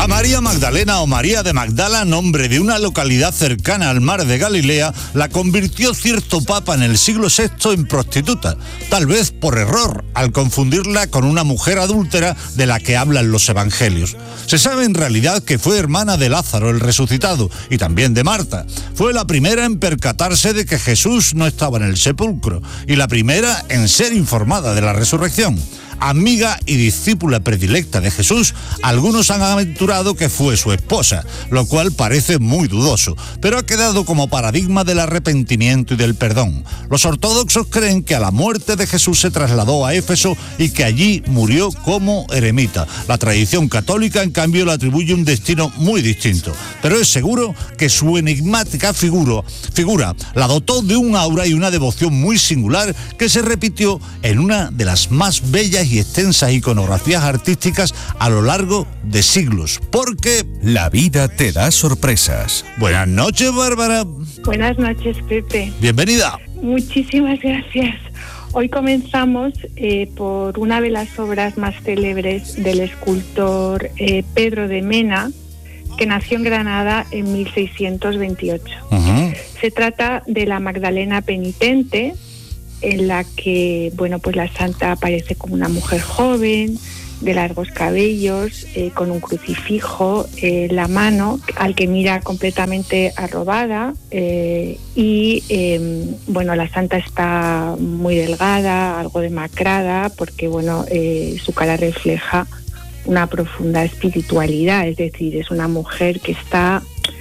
A María Magdalena o María de Magdala, nombre de una localidad cercana al mar de Galilea, la convirtió cierto papa en el siglo VI en prostituta, tal vez por error, al confundirla con una mujer adúltera de la que hablan los evangelios. Se sabe en realidad que fue hermana de Lázaro el resucitado y también de Marta. Fue la primera en percatarse de que Jesús no estaba en el sepulcro y la primera en ser informada de la resurrección. Amiga y discípula predilecta de Jesús, algunos han aventurado que fue su esposa, lo cual parece muy dudoso, pero ha quedado como paradigma del arrepentimiento y del perdón. Los ortodoxos creen que a la muerte de Jesús se trasladó a Éfeso y que allí murió como eremita. La tradición católica, en cambio, le atribuye un destino muy distinto, pero es seguro que su enigmática figura la dotó de un aura y una devoción muy singular que se repitió en una de las más bellas y extensas iconografías artísticas a lo largo de siglos, porque la vida te da sorpresas. Buenas noches, Bárbara. Buenas noches, Pepe. Bienvenida. Muchísimas gracias. Hoy comenzamos por una de las obras más célebres del escultor Pedro de Mena, que nació en Granada en 1628. Uh-huh. Se trata de la Magdalena penitente, en la que, pues la santa aparece como una mujer joven, de largos cabellos, con un crucifijo, la mano al que mira completamente arrobada, y la santa está muy delgada, algo demacrada, porque su cara refleja una profunda espiritualidad, es decir, es una mujer que está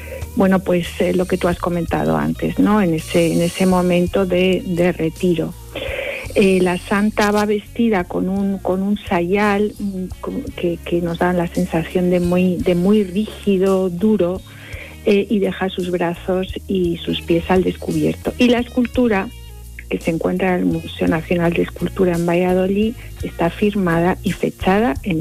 lo que tú has comentado antes, ¿no? En ese momento de retiro. La santa va vestida con un sayal que nos da la sensación de muy rígido, duro, y deja sus brazos y sus pies al descubierto. Y la escultura, que se encuentra en el Museo Nacional de Escultura en Valladolid, está firmada y fechada en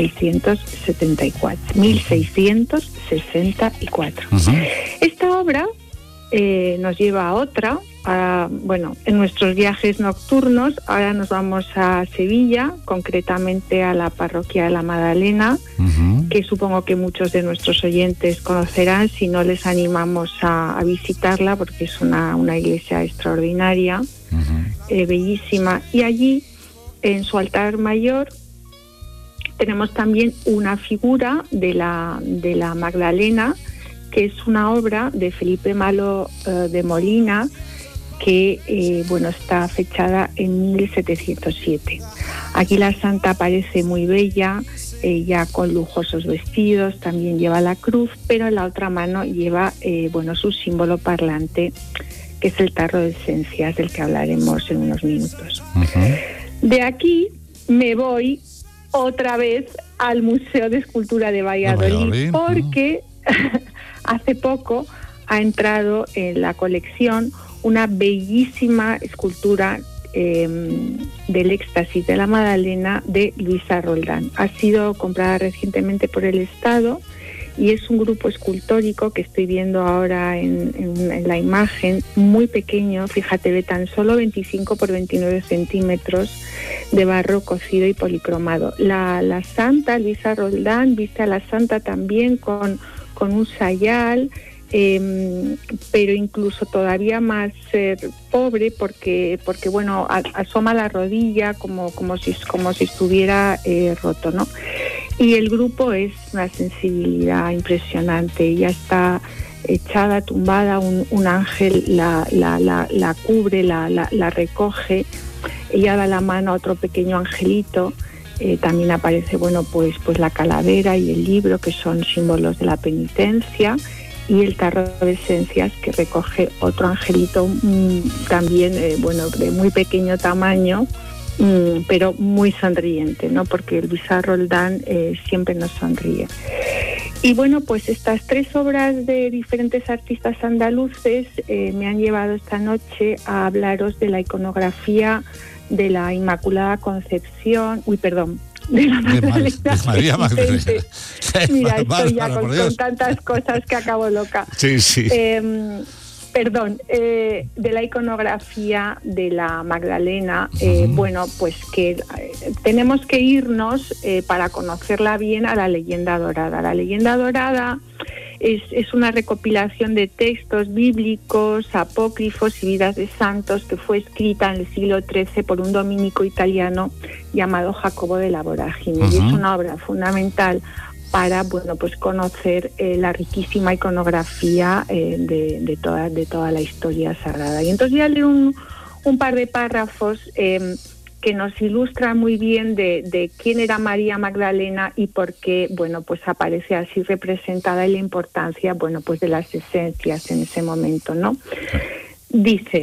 1664. Uh-huh. Esta obra nos lleva a otra. En nuestros viajes nocturnos, ahora nos vamos a Sevilla, concretamente a la parroquia de la Magdalena, uh-huh, que supongo que muchos de nuestros oyentes conocerán. Si no, les animamos a visitarla, porque es una iglesia extraordinaria, uh-huh, bellísima. Y allí, en su altar mayor, tenemos también una figura de la Magdalena, que es una obra de Felipe Malo de Molina, que está fechada en 1707. Aquí la santa aparece muy bella, ya con lujosos vestidos, también lleva la cruz, pero en la otra mano lleva su símbolo parlante, que es el tarro de esencias, del que hablaremos en unos minutos. Uh-huh. De aquí me voy otra vez al Museo de Escultura de Valladolid, porque hace poco ha entrado en la colección una bellísima escultura del éxtasis de la Magdalena de Luisa Roldán. Ha sido comprada recientemente por el Estado y es un grupo escultórico que estoy viendo ahora en la imagen, muy pequeño, fíjate, de tan solo 25 por 29 centímetros, de barro cocido y policromado. La santa Luisa Roldán viste a la santa también con un sayal, pero incluso todavía más pobre, porque asoma la rodilla como si estuviera roto, ¿no? Y el grupo es una sensibilidad impresionante. Ella está echada, tumbada, un ángel la cubre, la recoge. Ella da la mano a otro pequeño angelito. También aparece pues la calavera y el libro, que son símbolos de la penitencia, y el tarro de esencias, que recoge otro angelito también de muy pequeño tamaño, pero muy sonriente, ¿no? Porque Luisa Roldán siempre nos sonríe. Y pues estas tres obras de diferentes artistas andaluces me han llevado esta noche a hablaros de la iconografía de la Inmaculada Concepción, de la Magdalena. De María Magdalena. Mira, estoy ya con tantas cosas que acabo loca. Sí. de la iconografía de la Magdalena, bueno, pues que tenemos que irnos para conocerla bien a la leyenda dorada. La leyenda dorada es una recopilación de textos bíblicos, apócrifos y vidas de santos que fue escrita en el siglo XIII por un dominico italiano llamado Jacobo de la Voragine. Y es una obra fundamental para, bueno, pues conocer la riquísima iconografía de toda la historia sagrada. Y entonces ya leo un par de párrafos que nos ilustra muy bien de quién era María Magdalena y por qué, bueno, pues aparece así representada y la importancia, bueno, pues de las esencias en ese momento, ¿no? Dice,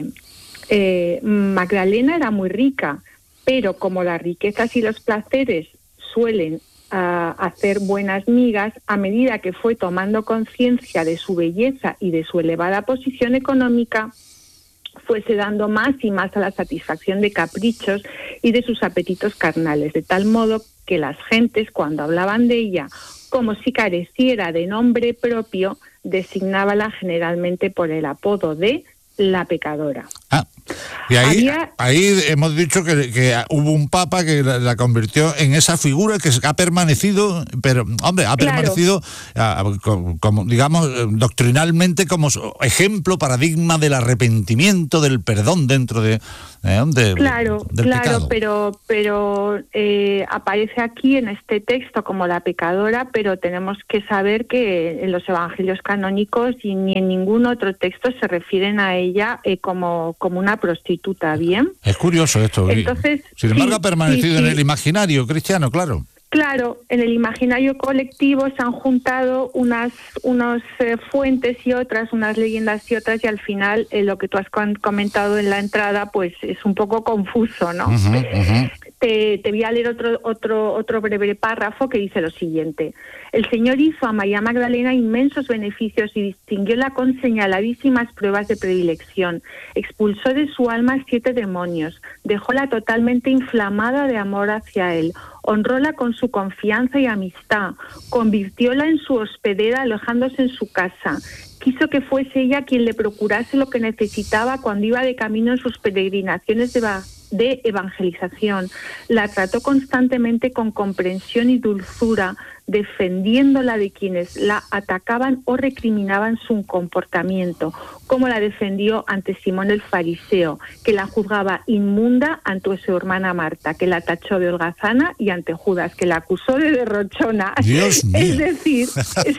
Magdalena era muy rica, pero como las riquezas y los placeres suelen hacer buenas migas, a medida que fue tomando conciencia de su belleza y de su elevada posición económica, fuese dando más y más a la satisfacción de caprichos y de sus apetitos carnales, de tal modo que las gentes, cuando hablaban de ella como si careciera de nombre propio, designábala generalmente por el apodo de la pecadora. Y ahí hemos dicho que hubo un papa que la convirtió en esa figura que ha permanecido, pero hombre, permanecido como digamos doctrinalmente como ejemplo, paradigma del arrepentimiento, del perdón dentro del pecado. pero aparece aquí en este texto como la pecadora, pero tenemos que saber que en los evangelios canónicos y ni en ningún otro texto se refieren a ella como una prostituta, ¿bien? Es curioso esto. Entonces, sin embargo, ha permanecido en el imaginario cristiano, claro. Claro, en el imaginario colectivo se han juntado unas fuentes y otras, unas leyendas y otras, y al final lo que tú has comentado en la entrada, pues es un poco confuso, ¿no? Te voy a leer otro breve párrafo que dice lo siguiente. El Señor hizo a María Magdalena inmensos beneficios y distinguióla con señaladísimas pruebas de predilección. Expulsó de su alma 7 demonios, dejóla totalmente inflamada de amor hacia él, honróla con su confianza y amistad, convirtióla en su hospedera alojándose en su casa. Quiso que fuese ella quien le procurase lo que necesitaba cuando iba de camino en sus peregrinaciones de evangelización. La trató constantemente con comprensión y dulzura, defendiéndola de quienes la atacaban o recriminaban su comportamiento, como la defendió ante Simón el fariseo, que la juzgaba inmunda ante su hermana Marta, que la tachó de holgazana, y ante Judas, que la acusó de derrochona. Dios mío. Es decir,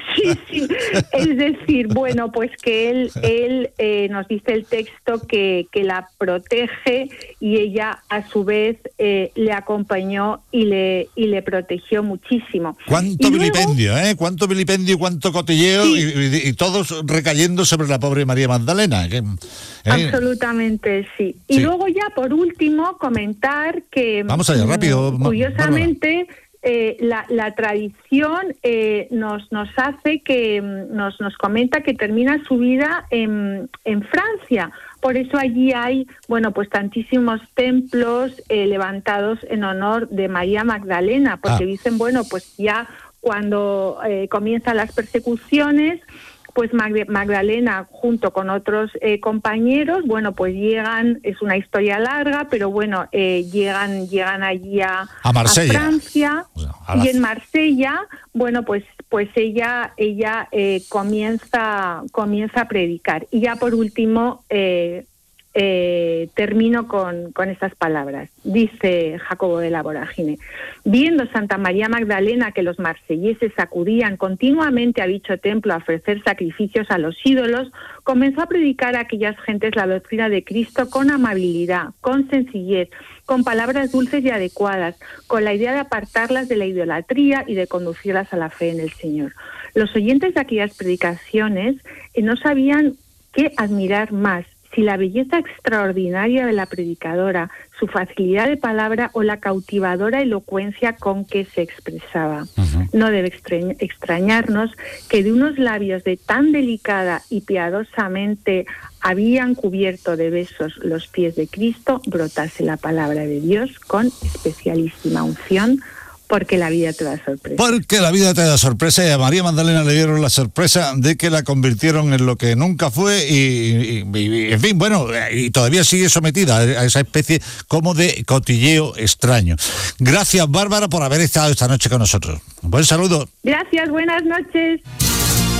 es decir, bueno, pues que él nos dice el texto que la protege, y ella a su vez le acompañó y le protegió muchísimo. Cuánto vilipendio, cuánto vilipendio y cuánto cotilleo, sí. y todos recayendo sobre la pobre María Magdalena. Absolutamente, sí. Y luego ya por último comentar que vamos allá, rápido, curiosamente la tradición nos hace que nos comenta que termina su vida en Francia. Por eso allí hay, bueno, pues tantísimos templos levantados en honor de María Magdalena, porque dicen, bueno, pues ya cuando comienzan las persecuciones, pues Magdalena junto con otros compañeros, bueno, pues llegan, es una historia larga, pero bueno, llegan allí a Francia, y en Marsella, bueno, pues ella comienza a predicar. Y ya por último termino con estas palabras. Dice Jacobo de la Voragine: viendo Santa María Magdalena que los marselleses acudían continuamente a dicho templo a ofrecer sacrificios a los ídolos, comenzó a predicar a aquellas gentes la doctrina de Cristo con amabilidad, con sencillez, con palabras dulces y adecuadas, con la idea de apartarlas de la idolatría y de conducirlas a la fe en el Señor. Los oyentes de aquellas predicaciones no sabían qué admirar más, si la belleza extraordinaria de la predicadora, su facilidad de palabra o la cautivadora elocuencia con que se expresaba. No debe extrañarnos que de unos labios de tan delicada y piadosamente habían cubierto de besos los pies de Cristo brotase la palabra de Dios con especialísima unción, Porque la vida te da sorpresa. Porque la vida te da sorpresa, y a María Magdalena le dieron la sorpresa de que la convirtieron en lo que nunca fue y en fin, bueno, y todavía sigue sometida a esa especie como de cotilleo extraño. Gracias, Bárbara, por haber estado esta noche con nosotros. Un buen saludo. Gracias, buenas noches.